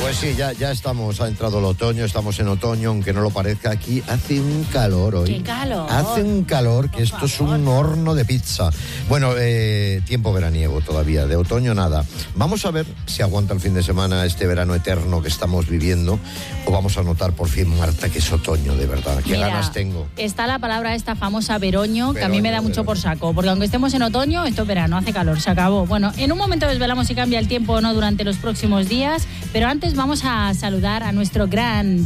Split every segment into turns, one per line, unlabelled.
Pues sí, ya estamos, ha entrado el otoño, estamos en otoño, aunque no lo parezca, aquí hace un calor hoy.
¡Qué calor!
Hace un calor que esto es un horno de pizza. Bueno, tiempo veraniego todavía, de otoño nada. Vamos a ver si aguanta el fin de semana este verano eterno que estamos viviendo, o vamos a notar por fin, Marta, que es otoño de verdad. Qué ganas tengo.
Está la palabra esta famosa veroño, que a mí me da mucho por saco, porque aunque estemos en otoño, esto es verano, hace calor, se acabó. Bueno, en un momento desvelamos si cambia el tiempo o no durante los próximos días, pero antes vamos a saludar a nuestro gran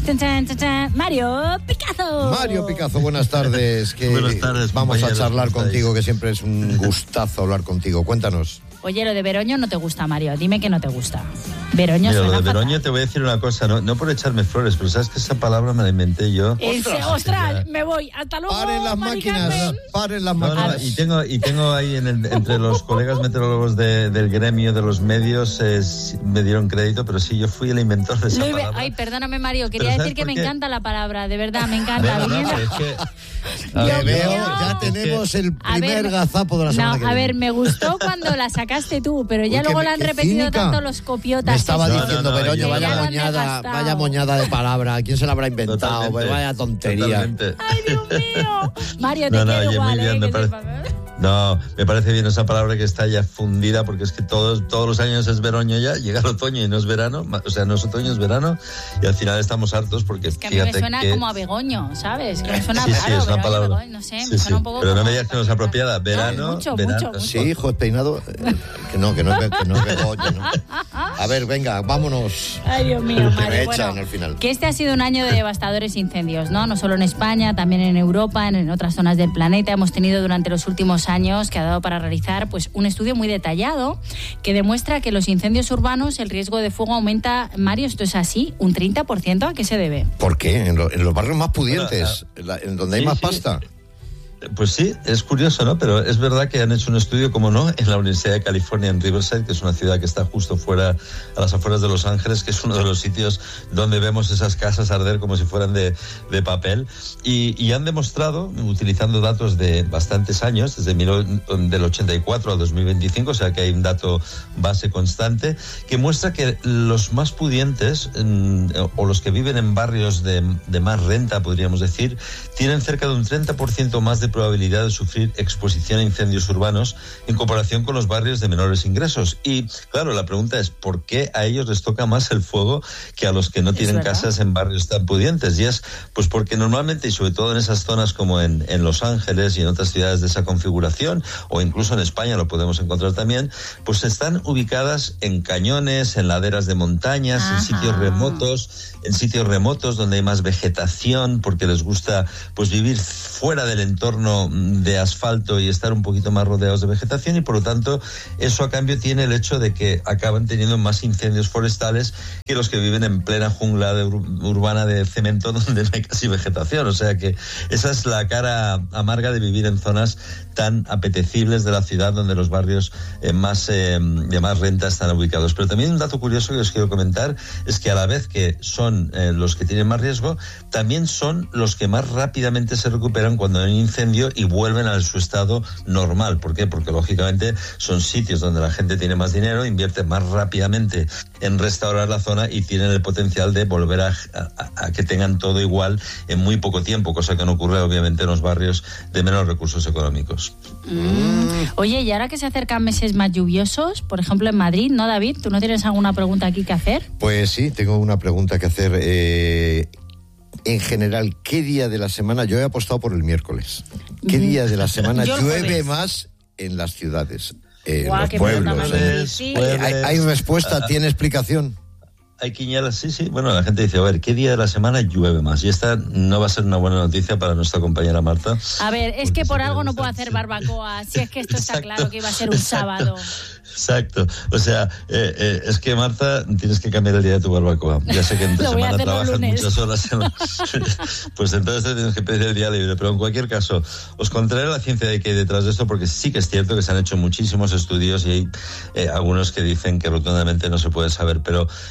Mario Picazo.
Mario Picazo, buenas tardes.
Buenas tardes.
Vamos a charlar contigo, que siempre es un gustazo hablar contigo. Cuéntanos.
Oye, lo de veroño no te gusta, Mario. Dime que no te gusta. Veroño
Mira,
suena
lo de
fatal.
veroño te voy a decir una cosa, no por echarme flores, pero sabes que esa palabra me la inventé yo.
¡Ostras! Me voy. Hasta luego.
Paren las
Mari
máquinas.
Carmen.
Paren las
No,
máquinas.
y tengo ahí entre los colegas meteorólogos del gremio de los medios, me dieron crédito, pero sí, yo fui el inventor de esa palabra.
Ay, perdóname, Mario. Quería
Pero
decir que me
¿sabes por qué?
encanta la palabra, de verdad, me encanta.
No,
Viniendo-
pero es que...
Le veo,
no.
ya tenemos el
A
primer
ver,
gazapo de la semana que
No, a
viene.
ver, me gustó cuando la sacaste tú, pero ya
Uy,
luego
qué-
la han
qué
repetido
cínica.
tanto los copiotas.
Me estaba
estos.
diciendo,
no,
Veroño,
yo-
vaya
Ya lo han
moñada,
desgastado.
vaya moñada de palabra. ¿Quién se la habrá inventado?
Totalmente,
Pues vaya tontería.
Totalmente.
¡Ay, Dios mío! Mario, te
No,
quiero
oye,
igual,
muy bien,
que
me parece...
sepas, ¿eh?
No, me parece bien esa palabra que está ya fundida, porque es que todos los años es veroño ya, llega el otoño y no es verano, o sea, no es otoño, es verano, y al final estamos hartos porque
Es que a mí me
fíjate
suena
que...
como a begoño, ¿sabes? Que me suena
Sí,
raro,
es una
Veroño,
palabra.
Begoño, no sé, me
Sí,
suena un
sí,
poco
pero no
como-
me digas que no es apropiada. Verano,
mucho,
verano.
mucho.
Sí, hijo, es peinado. Que no es Begoño, ¿no? A ver, venga, vámonos.
Ay, Dios mío,
Que
Mario.
me
Bueno,
echan al final.
que este ha sido un año de devastadores incendios, ¿no? No solo en España, también en Europa, en otras zonas del planeta. Hemos tenido durante los últimos años que ha dado para realizar pues un estudio muy detallado que demuestra que los incendios urbanos, el riesgo de fuego aumenta. Mario, ¿esto es así? ¿Un 30%? ¿A qué se debe?
¿Por qué? En los barrios más pudientes, en donde hay
sí,
más
sí.
pasta.
Pues sí, es curioso, ¿no? Pero es verdad que han hecho un estudio, como no, en la Universidad de California en Riverside, que es una ciudad que está justo fuera, a las afueras de Los Ángeles, que es uno de los sitios donde vemos esas casas arder como si fueran de papel. Y han demostrado, utilizando datos de bastantes años, desde del 84 al 2025, o sea que hay un dato base constante, que muestra que los más pudientes, o los que viven en barrios de más renta, podríamos decir, tienen cerca de un 30% más de probabilidad de sufrir exposición a incendios urbanos en comparación con los barrios de menores ingresos. Y claro, la pregunta es, ¿por qué a ellos les toca más el fuego que a los que no tienen casas en barrios tan pudientes? Y es pues porque normalmente, y sobre todo en esas zonas como en Los Ángeles y en otras ciudades de esa configuración, o incluso en España lo podemos encontrar también, pues están ubicadas en cañones, en laderas de montañas, en sitios remotos donde hay más vegetación, porque les gusta pues vivir fuera del entorno de asfalto y estar un poquito más rodeados de vegetación, y por lo tanto eso a cambio tiene el hecho de que acaban teniendo más incendios forestales que los que viven en plena jungla urbana de cemento donde no hay casi vegetación. O sea que esa es la cara amarga de vivir en zonas tan apetecibles de la ciudad, donde los barrios de más renta están ubicados. Pero también un dato curioso que os quiero comentar es que a la vez que son los que tienen más riesgo, también son los que más rápidamente se recuperan cuando hay un incendio y vuelven a su estado normal. ¿Por qué? Porque lógicamente son sitios donde la gente tiene más dinero, invierte más rápidamente en restaurar la zona y tienen el potencial de volver a que tengan todo igual en muy poco tiempo, cosa que no ocurre obviamente en los barrios de menos recursos económicos.
Oye, y ahora que se acercan meses más lluviosos, por ejemplo en Madrid, ¿no, David? ¿Tú no tienes alguna pregunta aquí que hacer?
Pues sí, tengo una pregunta que hacer. En general, ¿qué día de la semana? Yo he apostado por el miércoles. ¿Qué día de la semana
Yo el
llueve
jueves.
más en las ciudades?
Guau,
los
qué
pueblos.
pregunta más
Jueves,
difícil.
¿Hay respuesta? ¿Tiene explicación?
Hay quinielas, sí. Bueno, la gente dice, a ver, ¿qué día de la semana llueve más? Y esta no va a ser una buena noticia para nuestra compañera Marta.
A ver, es
Porque
que por
siempre
algo no
gusta-
puedo hacer barbacoa, si es que esto está
Exacto,
claro que iba a ser un sábado.
Exacto. O sea, es que Marta, tienes que cambiar el día de tu barbacoa. Ya sé que en tu
Lo voy a
semana
hacer los
trabajas
lunes.
muchas horas. Pues entonces te tienes que pedir el día libre. Pero en cualquier caso, os contaré la ciencia de que hay detrás de esto, porque sí que es cierto que se han hecho muchísimos estudios y hay algunos que dicen que rotundamente no se puede saber. Pero yo me quedo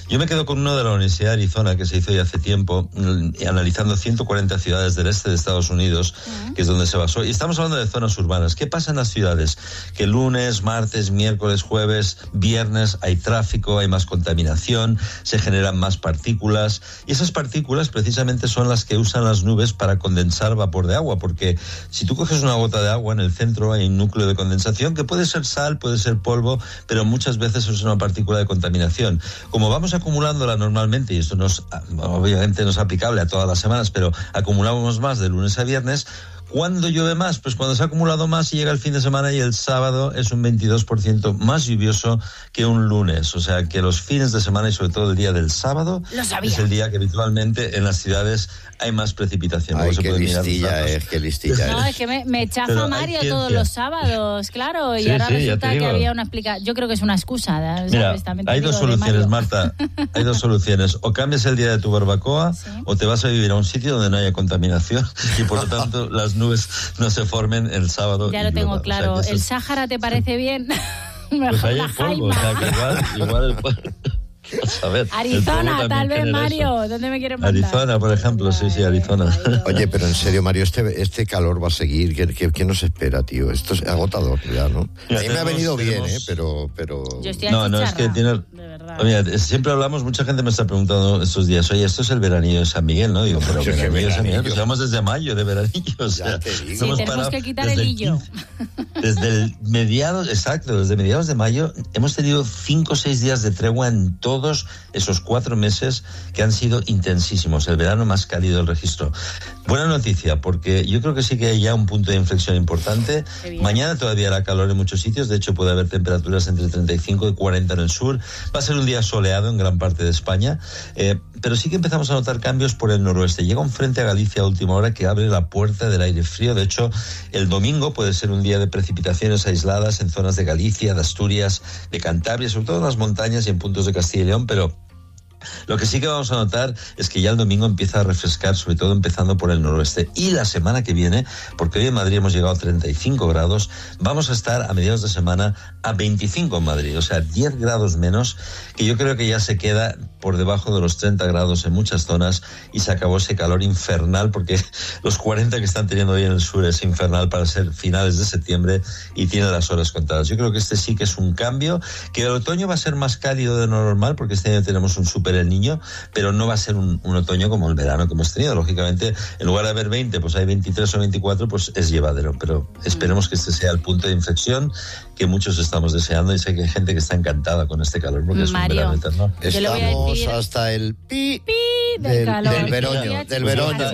estudio con uno de la Universidad de Arizona que se hizo ya hace tiempo, analizando 140 ciudades del este de Estados Unidos, que es donde se basó. Y estamos hablando de zonas urbanas. ¿Qué pasa en las ciudades? Que lunes, martes, miércoles, jueves, viernes hay tráfico, hay más contaminación, se generan más partículas. Y esas partículas precisamente son las que usan las nubes para condensar vapor de agua, porque si tú coges una gota de agua, en el centro hay un núcleo de condensación que puede ser sal, puede ser polvo, pero muchas veces es una partícula de contaminación. Como vamos acumulándola normalmente, y esto obviamente no es aplicable a todas las semanas, pero acumulamos más de lunes a viernes. ¿Cuándo llueve más? Pues cuando se ha acumulado más y llega el fin de semana, y el sábado es un 22% más lluvioso que un lunes. O sea que los fines de semana y sobre todo el día del sábado es el día que habitualmente en las ciudades hay más precipitación.
Ay, qué listilla es, qué listilla es.
No, es que me chafa Mario todos los sábados, claro, y ahora resulta que había una explicación. Yo creo que es una excusa.
Mira, hay dos soluciones, Marta. Hay dos soluciones. O cambias el día de tu barbacoa, o te vas a vivir a un sitio donde no haya contaminación y por lo tanto las nubes no se formen el sábado.
Ya lo tengo claro. O sea, ¿el Sáhara te parece bien?
Pues hay el polvo, o sea que igual el polvo. A ver,
Arizona, tal vez, Mario. ¿Dónde me quieres mandar?
Arizona, por ejemplo, sí, Arizona.
Oye, pero en serio, Mario, este calor va a seguir. ¿Qué nos espera, tío? Esto es agotador ya, ¿no? A mí me ha venido bien, pero...
Yo estoy
no, es que tiene... Mira, siempre hablamos, mucha gente me está preguntando estos días, oye, esto es el veranillo de San Miguel, ¿no? Digo, pero veranillo de San Miguel, pues llevamos desde mayo de veranillo, o sea...
Sí, tenemos que quitar el hillo.
Desde mediados de mayo hemos tenido 5 o 6 días de tregua en todos esos 4 meses que han sido intensísimos, el verano más cálido del registro. Buena noticia, porque yo creo que sí que hay ya un punto de inflexión importante. Mañana todavía hará calor en muchos sitios, de hecho puede haber temperaturas entre 35 y 40 en el sur. Va a ser un día soleado en gran parte de España, pero sí que empezamos a notar cambios por el noroeste. Llega un frente a Galicia a última hora que abre la puerta del aire frío. De hecho, el domingo puede ser un día de precipitaciones aisladas en zonas de Galicia, de Asturias, de Cantabria, sobre todo en las montañas y en puntos de Castilla y León, pero lo que sí que vamos a notar es que ya el domingo empieza a refrescar, sobre todo empezando por el noroeste. Y la semana que viene, porque hoy en Madrid hemos llegado a 35 grados, vamos a estar a mediados de semana a 25 en Madrid, o sea, 10 grados menos, que yo creo que ya se queda por debajo de los 30 grados en muchas zonas y se acabó ese calor infernal, porque los 40 que están teniendo hoy en el sur es infernal para ser finales de septiembre y tiene las horas contadas. Yo creo que este sí que es un cambio, que el otoño va a ser más cálido de lo normal, porque este año tenemos un súper El Niño, pero no va a ser un otoño como el verano que hemos tenido. Lógicamente, en lugar de haber 20, pues hay 23 o 24, pues es llevadero, pero esperemos que este sea el punto de inflexión que muchos estamos deseando, y sé que hay gente que está encantada con este calor, porque
Mario,
es un verano eterno.
Estamos hasta el pi
del calor.
Del veroño.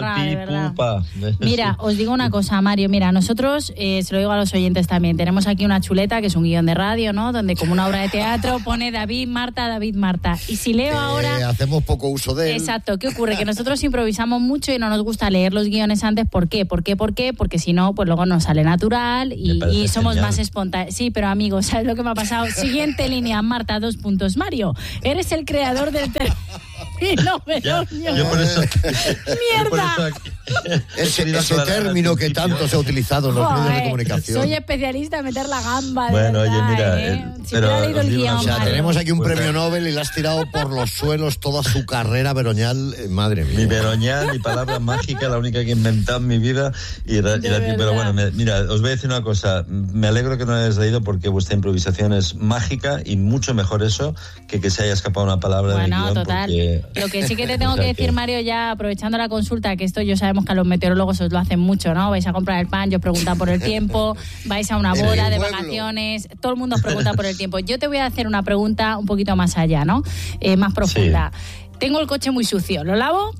Mira, os digo una cosa, Mario, mira, nosotros, se lo digo a los oyentes también, tenemos aquí una chuleta que es un guión de radio, ¿no? Donde como una obra de teatro pone David, Marta, y si leo ahora...
hacemos poco uso de él.
Exacto, ¿qué ocurre? Que nosotros improvisamos mucho y no nos gusta leer los guiones antes. ¿Por qué? Porque si no, pues luego nos sale natural y somos más espontáneos. Sí, pero amigos, ¿sabes lo que me ha pasado? Siguiente línea, Marta, 2 puntos. Mario, eres el creador del término veroño.
Yo por eso...
¡Mierda!
Ese término que tanto se ha utilizado en los medios de comunicación.
Soy especialista en meter la gamba.
Bueno,
verdad,
oye, mira...
Si te ha leído el guión,
o sea,
Mario.
tenemos aquí un premio Nobel y le has tirado por los suelos toda su carrera veroñal. Madre mía.
Mi veroñal, mi palabra mágica, la única que he inventado en mi vida. Pero bueno, mira, os voy a decir una cosa. Me alegro que no hayáis leído, porque vuestra improvisación es mágica, y mucho mejor eso que se haya escapado una palabra del guión.
Total. Lo que sí que te tengo que decir, Mario, ya aprovechando la consulta, que esto yo sabemos que a los meteorólogos os lo hacen mucho, ¿no? Vais a comprar el pan, yo preguntan por el tiempo, vais a una boda de vacaciones, todo el mundo os pregunta por el tiempo. Yo te voy a hacer una pregunta un poquito más allá, ¿no? Más profunda. Sí. Tengo el coche muy sucio, ¿lo lavo?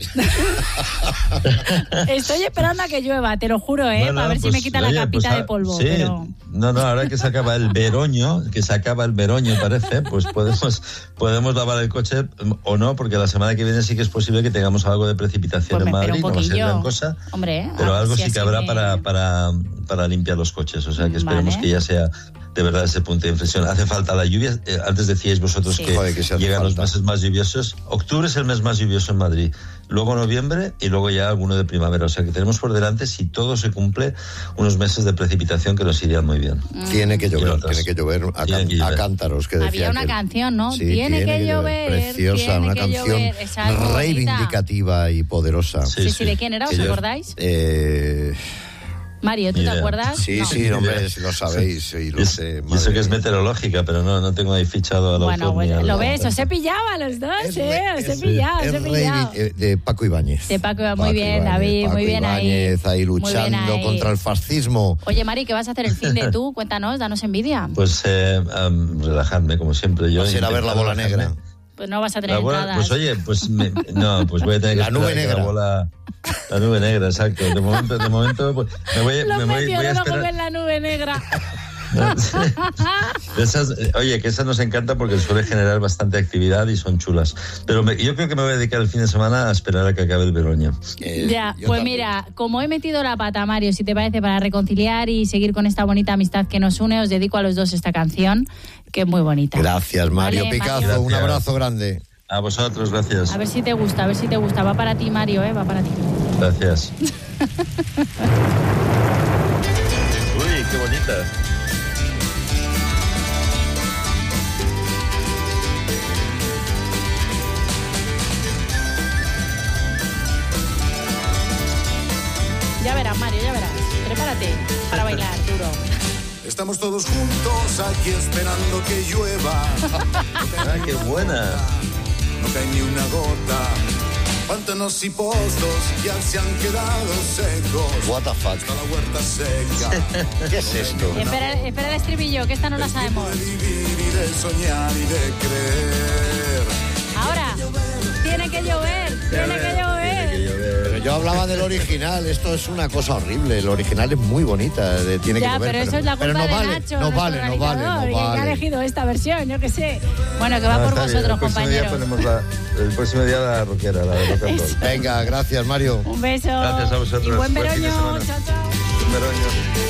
Estoy esperando a que llueva, te lo juro, para ver si me quita la capita de polvo.
Sí.
Pero...
No, ahora que se acaba el veroño, parece, pues podemos lavar el coche o no, porque la semana que viene sí que es posible que tengamos algo de precipitación en Madrid, no va a ser gran cosa, pero algo sí que habrá para limpiar los coches, o sea que esperemos que ya sea de verdad ese punto de inflexión. Hace falta la lluvia. Antes decíais vosotros que llegan los meses más lluviosos. Octubre es el mes más lluvioso en Madrid. Luego noviembre y luego ya alguno de primavera. O sea que tenemos por delante, si todo se cumple, unos meses de precipitación que nos irían muy bien.
Tiene que llover a cántaros. Que decía
había una canción, ¿no?
Sí,
tiene que llover.
Preciosa, una canción reivindicativa y poderosa.
Sí, ¿de quién era? ¿Os acordáis? Mario, ¿tú te acuerdas?
Sí, hombre, si lo sabéis y lo sé.
Y eso que es meteorológica, pero no tengo ahí fichado a la
Bueno, lo ves, os he pillado a los dos, os he pillado.
De Paco Ibáñez.
Muy bien, David,
Paco
muy bien
Ibáñez, ahí luchando contra el fascismo.
Oye, Mari, ¿qué vas a hacer el fin de tú? Cuéntanos, danos envidia.
Pues relajarme, como siempre. Yo
ir a ver la bola negra.
Pues no vas a tener entradas.
Pues oye, pues voy a tener que
la nube negra.
La nube negra, exacto. De momento pues, voy a esperar.
En la nube negra.
Oye, que esas nos encanta porque suele generar bastante actividad y son chulas. Pero yo creo que me voy a dedicar el fin de semana a esperar a que acabe el Beroña.
Pues también. Mira, como he metido la pata, Mario, si te parece, para reconciliar y seguir con esta bonita amistad que nos une, os dedico a los dos esta canción, que es muy bonita.
Gracias, Mario Picazo. Gracias. Un abrazo grande.
A vosotros, gracias.
A ver si te gusta. Va para ti, Mario, va para ti.
Gracias. Uy, qué bonita.
Ya verás, Mario, ya verás. Prepárate para bailar duro.
Estamos todos juntos aquí esperando que llueva.
¡Qué buena!
No cae ni una gota. Pantanos y pozos ya se han quedado secos.
What the fuck.
Está la huerta seca.
¿Qué es esto?
Espera el estribillo, que esta no la sabemos.
De vivir y de soñar y de creer.
Ahora, tiene que llover.
Pero yo hablaba del original, esto es una cosa horrible. El original es muy bonita, tiene que llover.
Pero eso es la culpa de Nacho,
no vale.
que ha elegido esta versión, yo qué sé. Bueno, que va por vosotros, compañeros.
El próximo día la rockera, la de rock and roll.
Venga, gracias, Mario.
Un beso.
Gracias a vosotros.
Y buen veroño. Chao.
Buen veroño.